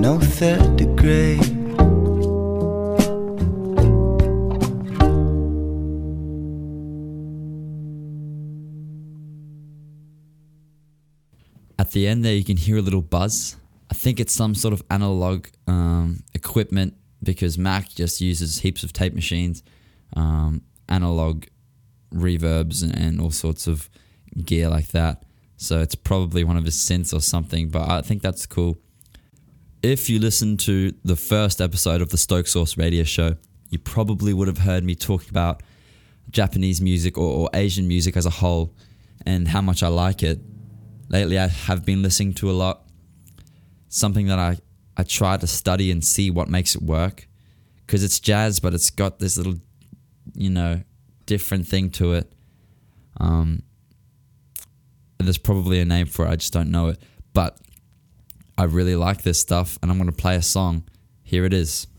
no third degree. At the end there, you can hear a little buzz. I think it's some sort of analog equipment, because Mac just uses heaps of tape machines, analog reverbs and all sorts of gear like that. So it's probably one of his synths or something, but I think that's cool. If you listen to the first episode of the Stoke Source radio show, you probably would have heard me talking about Japanese music or Asian music as a whole and how much I like it. Lately I have been listening to a lot. Something that I try to study and see what makes it work, because it's jazz, but it's got this little, different thing to it. There's probably a name for it, I just don't know it. But I really like this stuff, and I'm going to play a song. Here it is.